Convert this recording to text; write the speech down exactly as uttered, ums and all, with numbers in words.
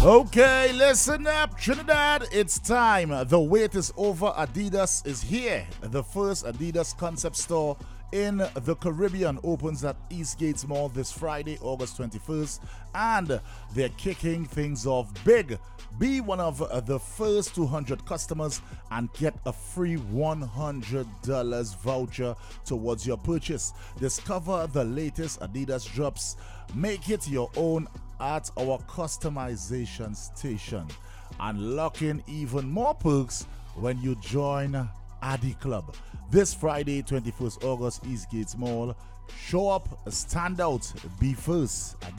Okay, listen up, Trinidad. It's time. The wait is over. Adidas is here. The first Adidas concept store in the Caribbean opens at Eastgates Mall this Friday, August twenty-first, and they're kicking things off big. Be one of the first two hundred customers and get a free one hundred dollars voucher towards your purchase. Discover the latest Adidas drops. Make it your own at our customization station. Unlock in even more perks when you join Adi Club. This Friday, twenty-first August, Eastgates Mall. Show up, stand out, be first.